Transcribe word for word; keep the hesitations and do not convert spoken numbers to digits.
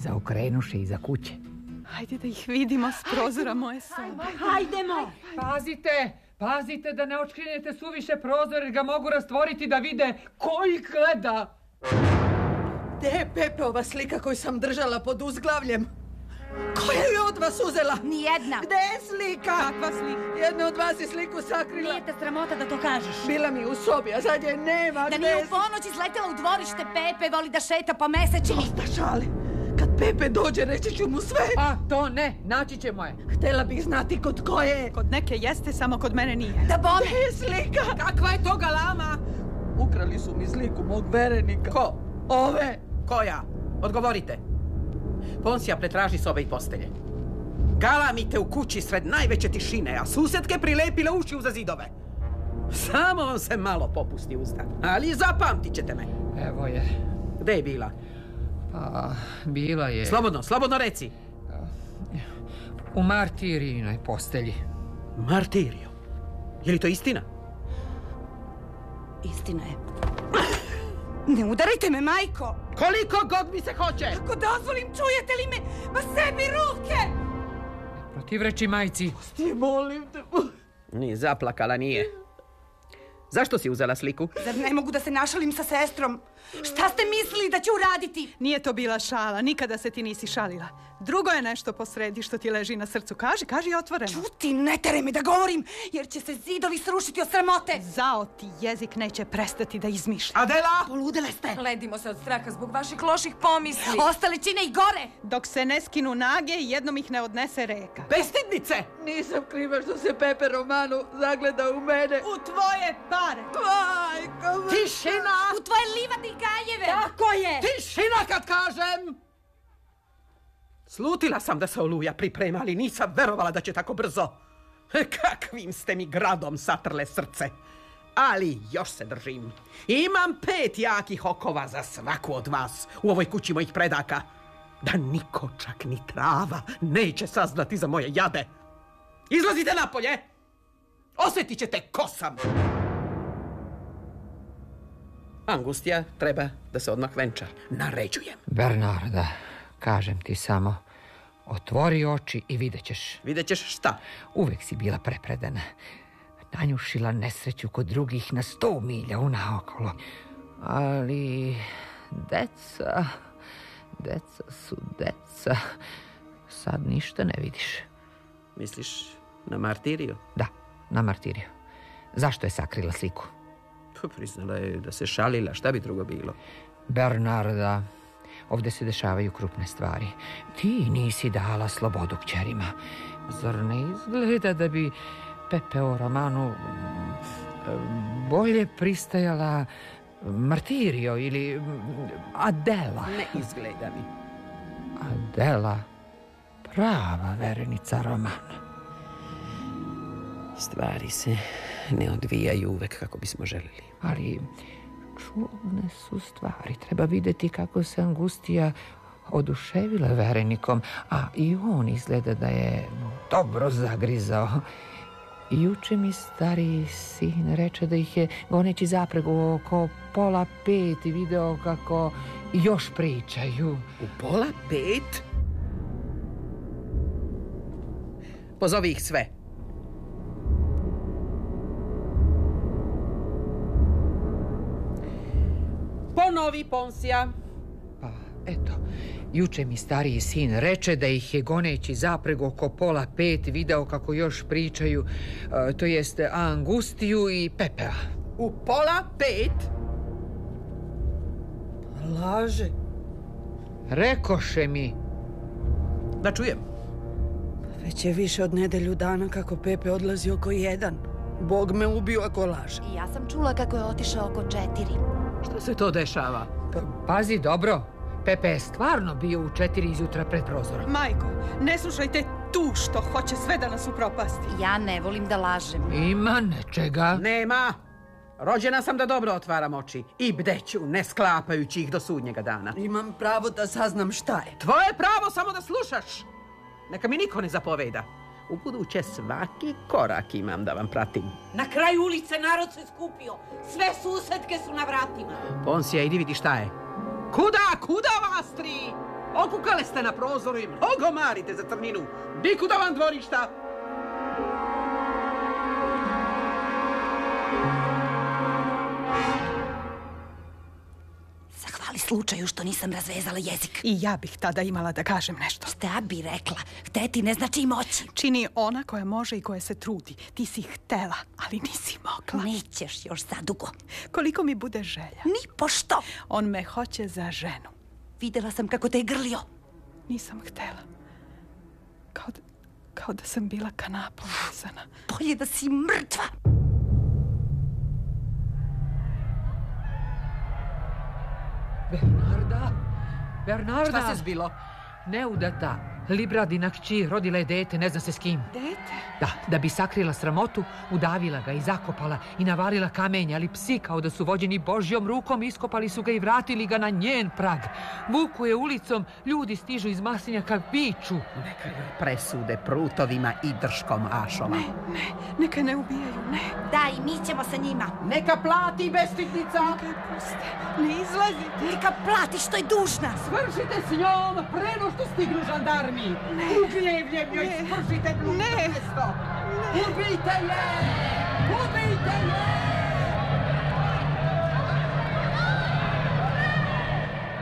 zaokrenuše iza kuće. Hajde da ih vidimo s prozora moje sobe. Hajdemo! Pazite, pazite da ne očkrinete suviše prozor jer ga mogu rastvoriti da vide ko ih gleda. Gde je Pepeova slika koju sam držala pod uzglavljem? Koja je od vas uzela? Nijedna. Gde je slika? Kakva slika? Jedna od vas je sliku sakrila. Nije te sramota da to kažeš. Bila mi u sobi, a sad je nema. Da nije u ponoć izletela u dvorište. Pepe voli da šeta po mesečini. Dosta šali. Kad Pepe dođe, reći ću mu sve. A, to ne, naći ćemo je. Htela bih znati kod koje. Kod neke jeste, samo kod mene nije. Da bome. Gde je slika? Kakva je to galama? Ukrali su mi sliku mog verenika. Ko? Ove. Koja? Odgovorite. Ponsija pretraži sobe i postelje. Galamite u kući sred najveće tišine, a susetke prilepile uši uza zidove. Samo vam se malo popusti uzda, ali zapamtit ćete me. Evo je. Gde je bila? Pa, bila je... Slobodno, slobodno reci. U Martirijinoj postelji. Martirio. Je li to istina? Istina je. Ne udarite me, majko! Koliko god mi se hoće! Ako dozvolim, čujete li me? Ma sebi ruke! Protivreči majci. Ti molim te. Ni zaplakala nije. Zašto si uzela sliku? Zar ne mogu da se našalim sa sestrom? Šta ste mislili da ću uraditi? Nije to bila šala, nikada se ti nisi šalila. Drugo je nešto posredi što ti leži na srcu. Kaži, kaži otvoreno. Čuti, ne tere me da govorim, jer će se zidovi srušiti od sramote. Zao ti jezik neće prestati da izmišlja. Adela! Poludele ste. Ledimo se od straha zbog vaših loših pomisli. Ostale čine i gore. Dok se ne skinu nage, jednom ih ne odnese reka. Bestidnice! Nisam kriva što se Pepe Romanu zagleda u mene. U tvoje pare. Majko! Tišina! U tvoje livade i gajeve. Tako je! Tišina kad kažem! Slutila sam da se Oluja priprema, ali nisam verovala da će tako brzo. Kakvim ste mi gradom satrle srce. Ali još se držim. Imam pet jakih okova za svaku od vas u ovoj kući mojih predaka. Da niko, čak ni trava, neće saznati za moje jade. Izlazite napolje! Osjetit ćete ko sam! Angustija treba da se odmah venča. Naređujem. Bernarda, kažem ti samo, otvori oči i vidjet ćeš. Vidjet ćeš šta? Uvek si bila prepredana. Nanjušila nesreću kod drugih na sto milja unaokolo. Ali deca, deca su deca. Sad ništa ne vidiš. Misliš na Martiriju? Da, na Martiriju. Zašto je sakrila sliku? Pa priznala je da se šalila, šta bi drugo bilo? Bernarda, ovdje se dešavaju krupne stvari. Ti nisi dala slobodu kćerima. Zar ne izgleda da bi Pepeo Romanu bolje pristajala Martirio ili Adela? Ne izgleda mi. Adela, prava verenica Romana. Stvari se ne odvijaju uvek kako bismo želili. Ali čudne su stvari. Treba vidjeti kako se Angustija oduševila verenikom, a i on izgleda da je dobro zagrizao. Juče mi stariji sin reče da ih je goneći zapregu oko pola pet i video kako još pričaju. U pola pet? Pozovi ih sve. Ponovi, Ponsija. Pa, eto, juče mi stariji sin reče da ih je goneći zapregu oko pola pet video kako još pričaju, uh, to jest Angustiju i Pepea. U pola pet? Laže. Rekoše mi. Da čujem. Već je više od nedelju dana kako Pepe odlazi oko jedan. Bog me ubio ako laže. I ja sam čula kako je otišao oko četiri. Šta se to dešava? Pa, pazi dobro, Pepe je stvarno bio u četiri izjutra pred prozorom. Majko, ne slušajte tu što hoće sve da nas upropasti. Ja ne volim da lažem. Ima nečega. Nema. Rođena sam da dobro otvaram oči i bdeću, ne sklapajući ih do sudnjega dana. Imam pravo da saznam šta je. Tvoje pravo samo da slušaš. Neka mi niko ne zapoveda. U buduće svaki korak imam da vam pratim. Na kraju ulice narod se skupio. Sve susetke su na vratima. Ponsija, idi vidi šta je. Kuda, kuda vas tri? Okukale ste na prozoru i mnogo marite za crninu. Nikuda vam dvorišta. Zahvali slučaju što nisam razvezala jezik. I ja bih tada imala da kažem nešto. Šta bi rekla? Hteti ne znači i moći. Čini ona koja može i koja se trudi. Ti si htela, ali nisi mogla. Nećeš još zadugo. Koliko mi bude želja. Ni pošto. On me hoće za ženu. Videla sam kako te je grlio. Nisam htela. Kao da, kao da sam bila kanapom vezana. Bolje da si mrtva. Bernarda! Bernarda! Šta se zbilo? Neudata, Libradina kći rodila je dete, ne zna se s kim. Dete? Da, da bi sakrila sramotu, udavila ga i zakopala i navalila kamenje, ali psi kao da su vođeni Božjom rukom iskopali su ga i vratili ga na njen prag. Vuku je ulicom, ljudi stižu iz maslinjaka, viču. Neka joj presude prutovima i drškom ašova. Ne, ne, neka ne ubijaju, ne. Da, i mi ćemo sa njima. Neka plati bestidnica. Neka je puste, ne izlazite. Neka plati što je dužna. Svršite s njom pre no što stignu žandarmi. Ne. Ugljevljem joj Ne. svržite bludno Ne. mesto. Ubijte je! Ubijte je!